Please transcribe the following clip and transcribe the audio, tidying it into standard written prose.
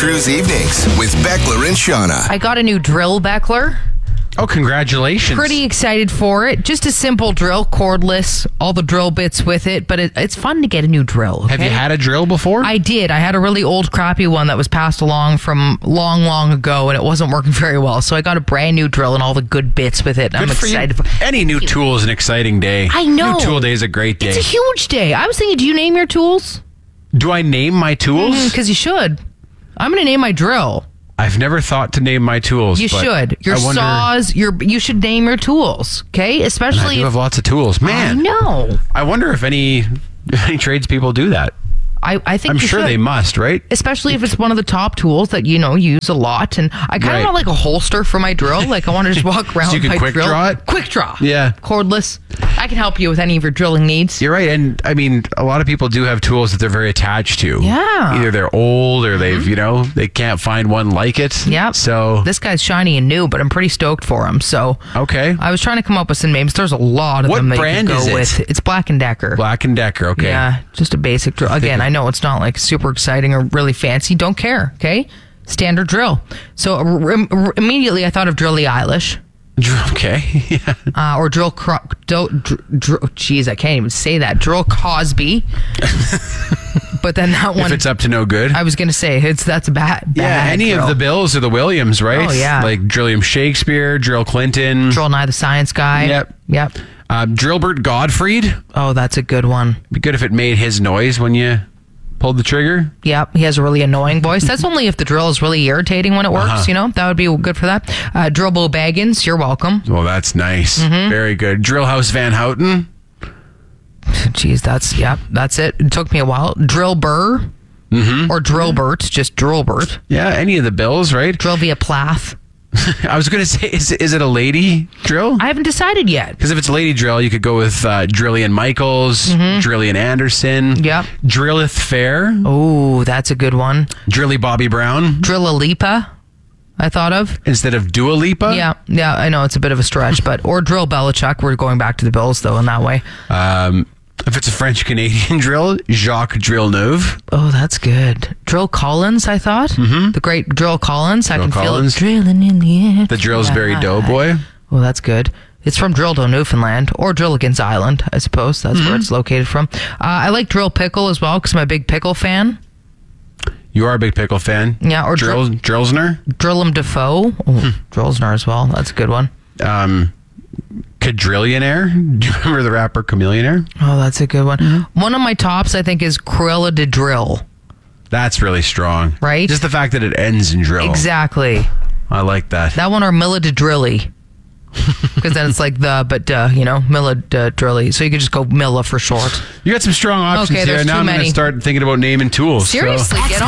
Cruise Evenings with Beckler and Shauna. I got a new drill, Beckler. Oh, congratulations. Pretty excited for it. Just a simple drill, cordless, all the drill bits with it, but it's fun to get a new drill. Okay? Have you had a drill before? I did. I had a really old, crappy one that was passed along from long ago, and it wasn't working very well. So I got a brand new drill and all the good bits with it. I'm excited for Any new tool is an exciting day. I know. New tool day is a great day. It's a huge day. I was thinking, do you name your tools? Do I name my tools? Because you should. I'm going to name my drill. I've never thought to name my tools. You but should. Your I wonder, saws, you should name your tools, okay? and Especially I do if, have lots of tools. Man, I know. I wonder if any tradespeople do that. I think I'm you sure should. they must, right? Especially if it's one of the top tools that use a lot, and I kind of Right. want like a holster for my drill. Like I want to just walk around. So you with can my quick drill. draw it? Quick draw. Yeah. Cordless. I can help you with any of your drilling needs. You're right, and I mean, a lot of people do have tools that they're very attached to. Yeah. Either they're old or they've, they can't find one like it. Yep. So This guy's shiny and new, but I'm pretty stoked for him. So okay, I was trying to come up with some names. There's a lot of What them that brand you can is go it? with. It's Black & Decker. Black & Decker. Okay. Yeah, just a basic drill. Again, I know it's not like super exciting or really fancy. Don't care, okay? Standard drill. So immediately I thought of Drillie Eilish. Okay. Yeah. Or Jeez, I can't even say that. Drill Cosby. But then that one, If it's up to no good. I was going to say, that's bad. Yeah, any drill. of the Bills or the Williams, right? Oh, yeah. Like Drilliam Shakespeare, Drill Clinton. Drill Nye the Science Guy. Yep. Drillbert Gottfried. Oh, that's a good one. Be good if it made his noise when you pulled the trigger. Yep, he has a really annoying voice. That's only if the drill is really irritating when it works, Uh-huh. That would be good for that. Drillbo Baggins, you're welcome. Well, that's nice. Mm-hmm. Very good. Drillhouse Van Houten. Jeez, that's it. It took me a while. Drill Burr. Or Drillbert, just Drillbert. Yeah, any of the Bills, right? Drill via Plath. I was going to say, is it a lady drill? I haven't decided yet. Because if it's a lady drill, you could go with Drillian Michaels, Drillian Anderson. Yep. Drilleth Fair. Oh, that's a good one. Drilly Bobby Brown. Drillalipa, I thought of. Instead of Dua Lipa. Yeah, I know it's a bit of a stretch, or Drill Belichick. We're going back to the Bills, though, in that way. If it's a French-Canadian drill, Jacques Drillneuve. Oh, that's good. Drill Collins, I thought. The great Drill Collins. I can Collins. feel it drilling in the air. The Drillsbury Doughboy. Oh, that's good. It's from Drildo, Newfoundland, or Drilligans Island, I suppose. That's where it's located from. I like Drill Pickle as well, because I'm a big pickle fan. You are a big pickle fan. Yeah, or Drillsner. Drillum Defoe. Oh, Drillsner as well. That's a good one. Quadrillionaire. Do you remember the rapper Chameleonaire? Oh, that's a good one. One of my tops, I think, is Cruella de Drill. That's really strong. Right? Just the fact that it ends in drill. Exactly. I like that. That one or Milla de Drilly. Because then it's like Milla de Drilly. So you could just go Milla for short. You got some strong options Okay, here. there's Now too I'm going many. to start thinking about naming tools. so- Seriously, get